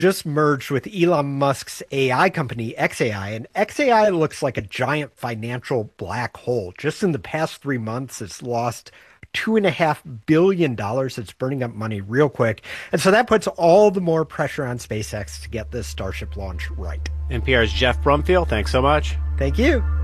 just merged with Elon Musk's AI company, XAI, and XAI looks like a giant financial black hole. Just in the past 3 months, it's lost $2.5 billion. It's burning up money real quick. And so that puts all the more pressure on SpaceX to get this Starship launch right. NPR's Jeff Brumfield, thanks so much. Thank you.